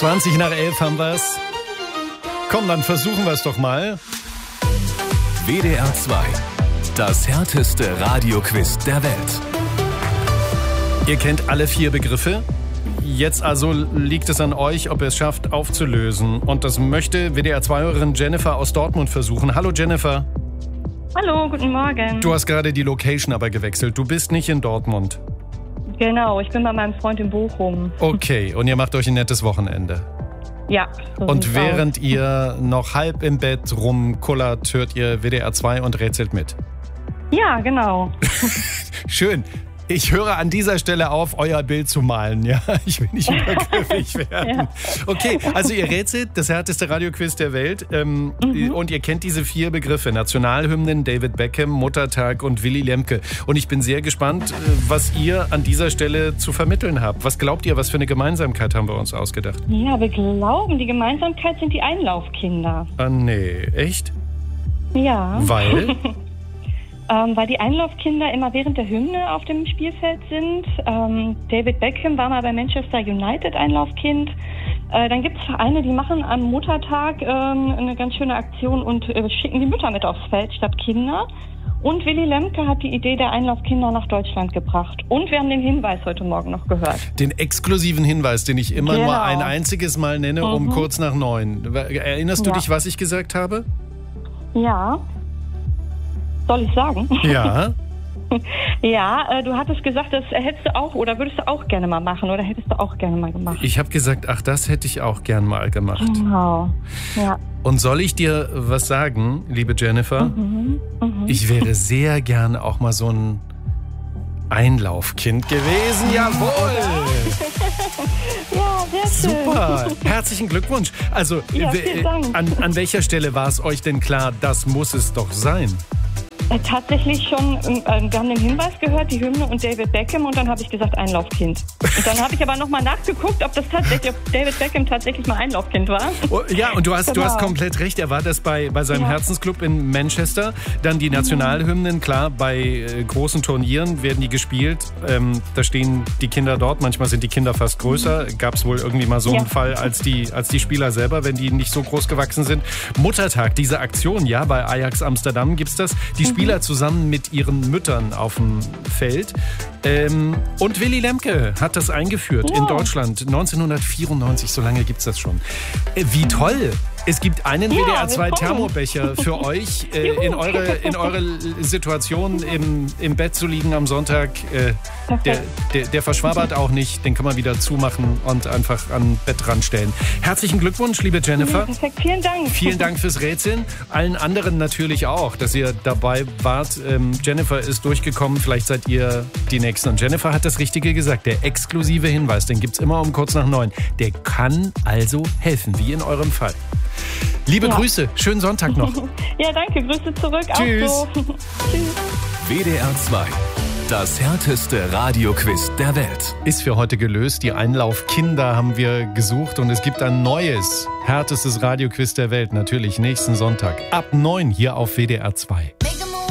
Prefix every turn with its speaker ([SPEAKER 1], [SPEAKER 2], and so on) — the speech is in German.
[SPEAKER 1] 20 nach 11 haben wir's. Komm, dann versuchen wir es doch mal.
[SPEAKER 2] WDR 2. Das härteste Radioquiz der Welt.
[SPEAKER 1] Ihr kennt alle 4 Begriffe. Jetzt also liegt es an euch, ob ihr es schafft, aufzulösen. Und das möchte WDR-2-Hörerin Jennifer aus Dortmund versuchen. Hallo Jennifer.
[SPEAKER 3] Hallo, guten Morgen.
[SPEAKER 1] Du hast gerade die Location aber gewechselt. Du bist nicht in Dortmund.
[SPEAKER 3] Genau, ich bin bei meinem Freund in Bochum.
[SPEAKER 1] Okay, und ihr macht euch ein nettes Wochenende.
[SPEAKER 3] Ja. So
[SPEAKER 1] und während ihr noch halb im Bett rumkullert, hört ihr WDR 2 und rätselt mit.
[SPEAKER 3] Ja, genau.
[SPEAKER 1] Schön. Ich höre an dieser Stelle auf, euer Bild zu malen. Ja, ich will nicht übergriffig werden. Ja. Okay, also ihr rätselt das härteste Radioquiz der Welt. Und ihr kennt diese 4 Begriffe. Nationalhymnen, David Beckham, Muttertag und Willy Lemke. Und ich bin sehr gespannt, was ihr an dieser Stelle zu vermitteln habt. Was glaubt ihr, was für eine Gemeinsamkeit haben wir uns ausgedacht?
[SPEAKER 3] Ja, wir glauben, die Gemeinsamkeit sind die Einlaufkinder.
[SPEAKER 1] Ah, nee. Echt?
[SPEAKER 3] Ja.
[SPEAKER 1] Weil?
[SPEAKER 3] Weil die Einlaufkinder immer während der Hymne auf dem Spielfeld sind. David Beckham war mal bei Manchester United Einlaufkind. Dann gibt es Vereine, die machen am Muttertag eine ganz schöne Aktion und schicken die Mütter mit aufs Feld statt Kinder. Und Willy Lemke hat die Idee der Einlaufkinder nach Deutschland gebracht. Und wir haben den Hinweis heute Morgen noch gehört.
[SPEAKER 1] Den exklusiven Hinweis, den ich immer nur ein einziges Mal nenne, um kurz nach 9. Erinnerst du dich, was ich gesagt habe?
[SPEAKER 3] Ja. Soll ich sagen?
[SPEAKER 1] Ja.
[SPEAKER 3] Ja, du hattest gesagt, das hättest du auch oder würdest du auch gerne mal machen oder hättest du auch gerne mal gemacht.
[SPEAKER 1] Ich habe gesagt, ach, das hätte ich auch gern mal gemacht.
[SPEAKER 3] Genau, ja.
[SPEAKER 1] Und soll ich dir was sagen, liebe Jennifer? Ich wäre sehr gern auch mal so ein Einlaufkind gewesen. Jawohl!
[SPEAKER 3] Ja, sehr schön.
[SPEAKER 1] Super, herzlichen Glückwunsch. Also,
[SPEAKER 3] ja, vielen Dank.
[SPEAKER 1] An welcher Stelle war es euch denn klar, das muss es doch sein?
[SPEAKER 3] Tatsächlich schon, wir haben den Hinweis gehört, die Hymne und David Beckham und dann habe ich gesagt Einlaufkind. Und dann habe ich aber nochmal nachgeguckt, ob David Beckham tatsächlich mal Einlaufkind war.
[SPEAKER 1] Oh, ja, und du hast komplett recht, er war das bei seinem Herzensclub in Manchester. Dann die Nationalhymnen, klar, bei großen Turnieren werden die gespielt. Da stehen die Kinder dort, manchmal sind die Kinder fast größer. Gab es wohl irgendwie mal so einen Fall als die Spieler selber, wenn die nicht so groß gewachsen sind. Muttertag, diese Aktion, ja, bei Ajax Amsterdam gibt's das. Die Spieler zusammen mit ihren Müttern auf dem Feld. Und Willy Lemke hat das eingeführt in Deutschland 1994, so lange gibt es das schon. Wie toll! Es gibt einen WDR 2 Thermobecher für euch in eure Situation im Bett zu liegen am Sonntag. Der verschwabert auch nicht, den kann man wieder zumachen und einfach an Bett ranstellen. Herzlichen Glückwunsch, liebe Jennifer.
[SPEAKER 3] Perfekt, vielen Dank.
[SPEAKER 1] Vielen Dank fürs Rätseln. Allen anderen natürlich auch, dass ihr dabei wart. Jennifer ist durchgekommen, vielleicht seid ihr die Nächsten. Und Jennifer hat das Richtige gesagt. Der exklusive Hinweis, den gibt es immer um kurz nach 9. Der kann also helfen, wie in eurem Fall. Liebe Grüße, schönen Sonntag noch.
[SPEAKER 3] Ja, danke, Grüße zurück.
[SPEAKER 1] Tschüss.
[SPEAKER 3] Auch so. Tschüss.
[SPEAKER 2] WDR 2. Das härteste Radioquiz der Welt.
[SPEAKER 1] Ist für heute gelöst. Die Einlaufkinder haben wir gesucht und es gibt ein neues, härtestes Radioquiz der Welt. Natürlich nächsten Sonntag ab 9 hier auf WDR 2.